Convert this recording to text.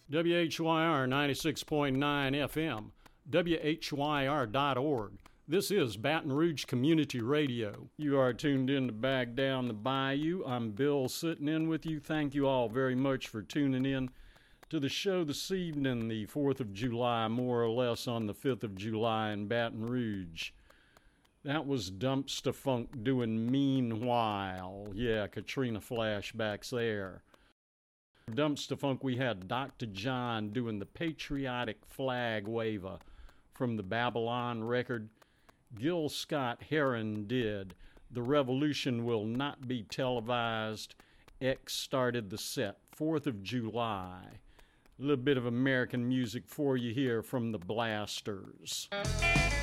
WHYR 96.9 FM, WHYR.org. This is Baton Rouge Community Radio. You are tuned in to Back Down the Bayou. I'm Bill sitting in with you. Thank you all very much for tuning in to the show this evening, the 4th of July, more or less on the 5th of July in Baton Rouge. That was Dumpster Funk doing Meanwhile. Yeah, Katrina flashbacks there. Dumpster Funk, we had Dr. John doing the Patriotic Flag Waver from the Babylon record. Gil Scott-Heron did The Revolution Will Not Be Televised. X started the set, 4th of July. A little bit of American music for you here from the Blasters.